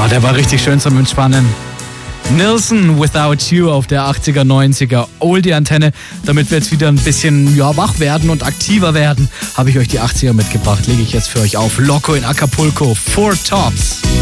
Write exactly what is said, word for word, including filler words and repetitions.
der war richtig schön zum Entspannen. Nilsson, Without You auf der achtziger, neunziger Oldie-Antenne. Damit wir jetzt wieder ein bisschen ja, wach werden und aktiver werden, habe ich euch die achtziger mitgebracht. Lege ich jetzt für euch auf. Loco in Acapulco, Four Tops.